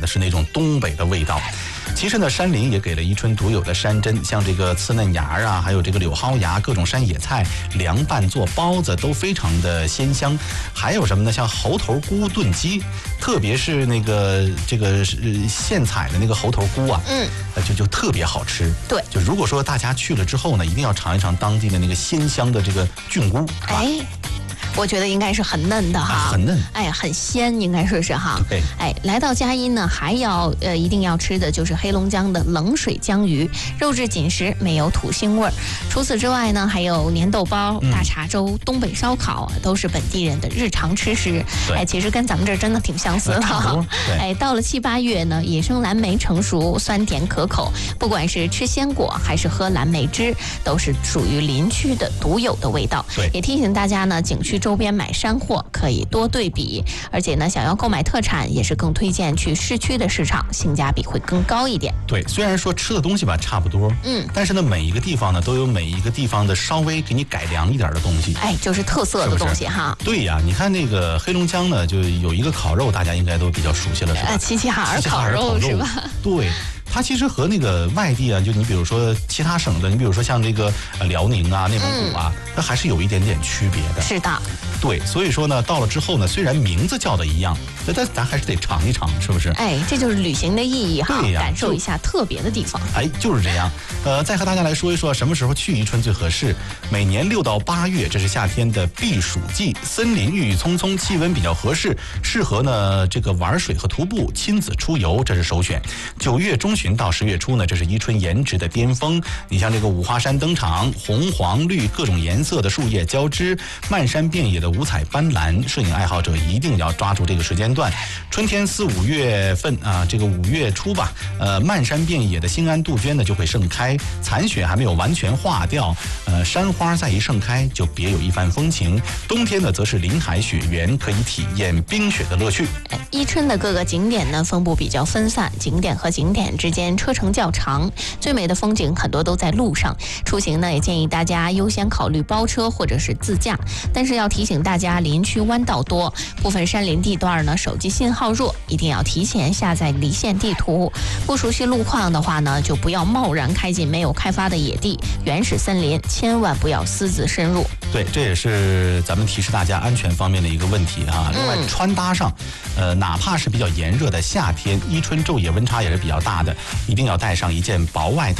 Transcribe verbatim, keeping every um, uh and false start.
的是那种东北的味道。其实呢，山林也给了宜春独有的山珍，像这个刺嫩芽啊，还有这个柳蒿芽，各种山野菜凉拌做包子都非常的鲜香。还有什么呢？像猴头菇炖鸡，特别是那个这个呃现采的那个猴头菇啊，嗯，就就特别好吃。 对， 就如果说大家去了之后呢，一定要尝一尝当地的那个鲜香的这个菌菇。 哎。我觉得应该是很嫩的哈， 啊、很嫩， 哎，很鲜，应该说是哈。 对， 哎，来到佳音呢，还要呃一定要吃的就是黑龙江的冷水江鱼，肉质紧实，没有土腥味儿。除此之外呢，还有粘豆包、大碴粥、嗯、东北烧烤，都是本地人的日常吃食。哎，其实跟咱们这儿真的挺相似的哈。哎，到了七八月呢，野生蓝莓成熟，酸甜可口，不管是吃鲜果还是喝蓝莓汁，都是属于林区的独有的味道。 对， 也提醒大家呢，景区周边买山货可以多对比，而且呢，想要购买特产也是更推荐去市区的市场，性价比会更高一点。 对，虽然说吃的东西吧差不多，嗯，但是呢，每一个地方呢都有每一个地方的稍微给你改良一点的东西， 哎，就是特色的东西哈。 对呀，你看那个黑龙江呢，就有一个烤肉，大家应该都比较熟悉了，是吧？ 呃，齐齐哈尔烤肉是吧？ 对。它其实和那个外地啊，就你比如说其他省的，你比如说像这个呃辽宁啊、内蒙古啊，它、嗯、还是有一点点区别的。 是的， 对，所以说呢，到了之后呢，虽然名字叫的一样，但咱还是得尝一尝，是不是？ 哎，这就是旅行的意义哈， 对呀， 感受一下特别的地方。 哎，就是这样。呃，再和大家来说一说什么时候去宜春最合适。每年六到八月，这是夏天的避暑季，森林郁郁葱葱，气温比较合适，适合呢这个玩水和徒步，亲子出游，这是首选。九月中旬到十月初呢，这是宜春颜值的巅峰。你像这个五花山登场，红黄绿各种颜色的树叶交织，漫山遍野的五彩斑斓，摄影爱好者一定要抓住这个时间段。春天四五月份啊，这个五月初吧，呃，漫山遍野的兴安杜鹃呢就会盛开，残雪还没有完全化掉，呃，山花再一盛开，就别有一番风情。冬天呢，则是林海雪原，可以体验冰雪的乐趣。 宜春的各个景点呢，分布比较分散，景点和景点之间车程较长，最美的风景很多都在路上。出行呢，也建议大家优先考虑包车或者是自驾，但是要提醒大家，林区弯道多，部分山林地段呢，手机信号弱，一定要提前下载离线地图。不熟悉路况的话呢，就不要贸然开进没有开发的野地、原始森林，千万不要私自深入。 对，这也是咱们提示大家安全方面的一个问题啊。另外，穿搭上，呃，哪怕是比较炎热的夏天，宜春昼夜温差也是比较大的，一定要带上一件薄外套。